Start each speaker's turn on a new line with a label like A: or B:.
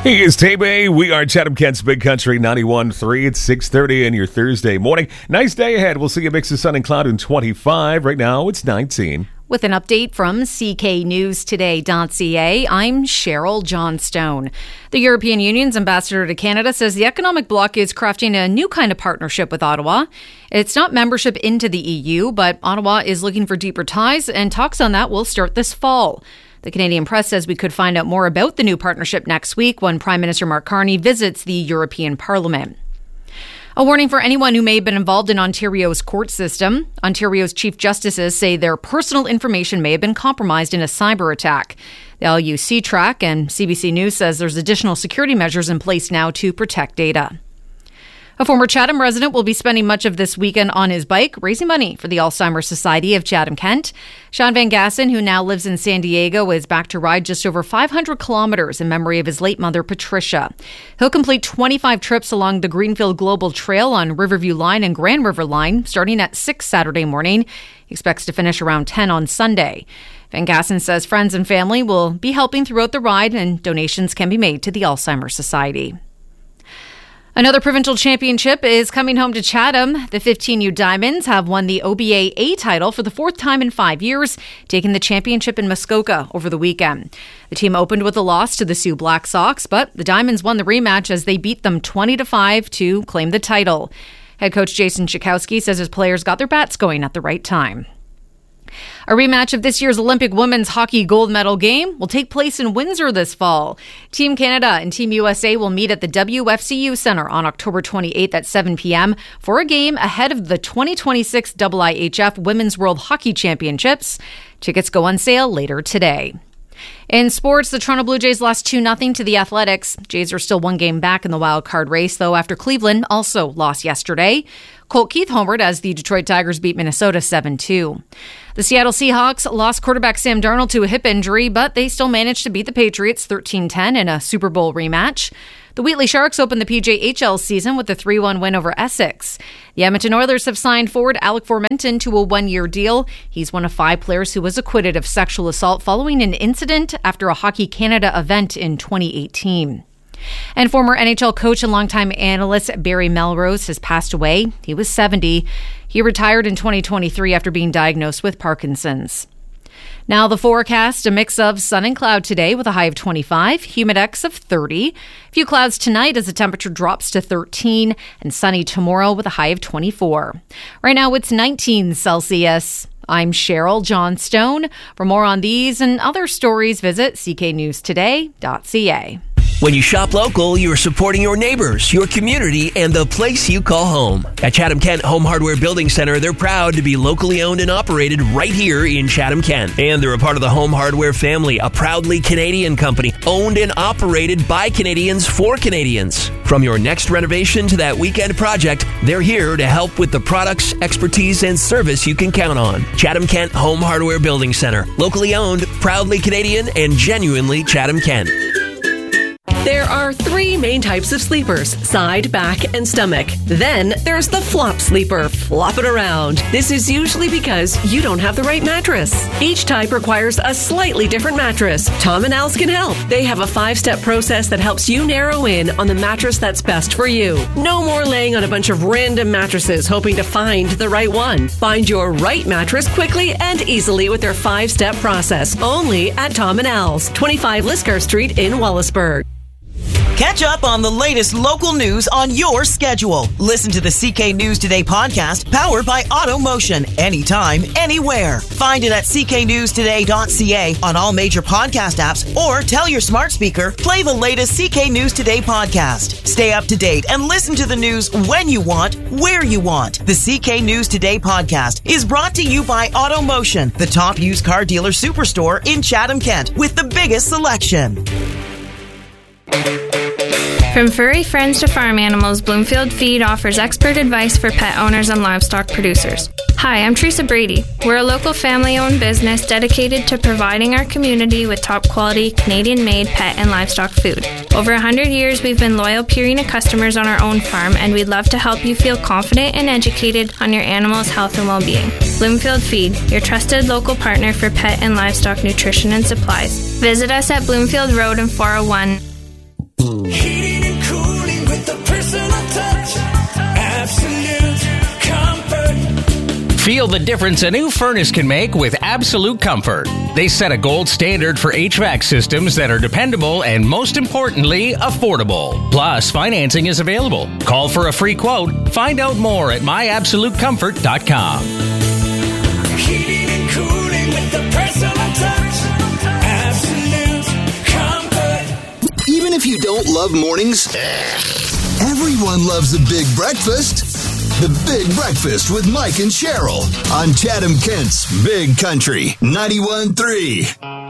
A: Hey, it's Tay-Bay. We are Chatham-Kent's Big Country 91.3. It's 6:30 and your Thursday morning. Nice day ahead. We'll see a mix of sun and cloud in 25. Right now, it's 19.
B: With an update from CKNewsToday.ca, I'm Cheryl Johnstone. The European Union's ambassador to Canada says the economic bloc is crafting a new kind of partnership with Ottawa. It's not membership into the EU, but Ottawa is looking for deeper ties, and talks on that will start this fall. The Canadian Press says we could find out more about the new partnership next week when Prime Minister Mark Carney visits the European Parliament. A warning for anyone who may have been involved in Ontario's court system. Ontario's Chief Justices say their personal information may have been compromised in a cyber attack. The LUC track, and CBC News says there's additional security measures in place now to protect data. A former Chatham resident will be spending much of this weekend on his bike, raising money for the Alzheimer's Society of Chatham-Kent. Sean Van Gassen, who now lives in San Diego, is back to ride just over 500 kilometers in memory of his late mother, Patricia. He'll complete 25 trips along the Greenfield Global Trail on Riverview Line and Grand River Line, starting at 6 Saturday morning. He expects to finish around 10 on Sunday. Van Gassen says friends and family will be helping throughout the ride, and donations can be made to the Alzheimer's Society. Another provincial championship is coming home to Chatham. The 15U Diamonds have won the OBA A title for the fourth time in 5 years, taking the championship in Muskoka over the weekend. The team opened with a loss to the Sioux Black Sox, but the Diamonds won the rematch as they beat them 20-5 to claim the title. Head coach Jason Chikowski says his players got their bats going at the right time. A rematch of this year's Olympic women's hockey gold medal game will take place in Windsor this fall. Team Canada and Team USA will meet at the WFCU Centre on October 28th at 7 p.m. for a game ahead of the 2026 IIHF Women's World Hockey Championships. Tickets go on sale later today. In sports, the Toronto Blue Jays lost 2-0 to the Athletics. Jays are still one game back in the wild card race, though, after Cleveland also lost yesterday. Colt Keith homered as the Detroit Tigers beat Minnesota 7-2. The Seattle Seahawks lost quarterback Sam Darnold to a hip injury, but they still managed to beat the Patriots 13-10 in a Super Bowl rematch. The Wheatley Sharks opened the PJHL season with a 3-1 win over Essex. The Edmonton Oilers have signed forward Alec Formenton to a one-year deal. He's one of 5 players who was acquitted of sexual assault following an incident after a Hockey Canada event in 2018. And former NHL coach and longtime analyst Barry Melrose has passed away. He was 70. He retired in 2023 after being diagnosed with Parkinson's. Now the forecast, a mix of sun and cloud today with a high of 25, humidex of 30. A few clouds tonight as the temperature drops to 13, and sunny tomorrow with a high of 24. Right now it's 19 Celsius. I'm Cheryl Johnstone. For more on these and other stories, visit cknewstoday.ca.
C: When you shop local, you're supporting your neighbors, your community, and the place you call home. At Chatham-Kent Home Hardware Building Center, they're proud to be locally owned and operated right here in Chatham-Kent. And they're a part of the Home Hardware family, a proudly Canadian company, owned and operated by Canadians for Canadians. From your next renovation to that weekend project, they're here to help with the products, expertise, and service you can count on. Chatham-Kent Home Hardware Building Center, locally owned, proudly Canadian, and genuinely Chatham-Kent.
D: There are 3 main types of sleepers: side, back, and stomach. Then there's the flop sleeper, flop it around. This is usually because you don't have the right mattress. Each type requires a slightly different mattress. Tom and Al's can help. They have a 5-step process that helps you narrow in on the mattress that's best for you. No more laying on a bunch of random mattresses hoping to find the right one. Find your right mattress quickly and easily with their 5-step process. Only at Tom and Al's, 25 Liscar Street in Wallaceburg.
E: Catch up on the latest local news on your schedule. Listen to the CK News Today podcast, powered by AutoMotion, anytime, anywhere. Find it at cknewstoday.ca on all major podcast apps, or tell your smart speaker, play the latest CK News Today podcast. Stay up to date and listen to the news when you want, where you want. The CK News Today podcast is brought to you by AutoMotion, the top used car dealer superstore in Chatham-Kent with the biggest selection.
F: From furry friends to farm animals, Bloomfield Feed offers expert advice for pet owners and livestock producers. Hi, I'm Teresa Brady. We're a local family-owned business dedicated to providing our community with top-quality, Canadian-made pet and livestock food. Over 100 years, we've been loyal Purina customers on our own farm, and we'd love to help you feel confident and educated on your animal's health and well-being. Bloomfield Feed, your trusted local partner for pet and livestock nutrition and supplies. Visit us at Bloomfield Road and 401.
G: Heating and cooling with the personal touch. Absolute comfort.
H: Feel the difference a new furnace can make with Absolute Comfort. They set a gold standard for HVAC systems that are dependable and, most importantly, affordable. Plus, financing is available. Call for a free quote. Find out more at myabsolutecomfort.com.
G: Heating and cooling with the personal touch. Absolute comfort.
I: Even if you don't love mornings, everyone loves a big breakfast. The Big Breakfast with Mike and Cheryl on Chatham-Kent's Big Country 91.3.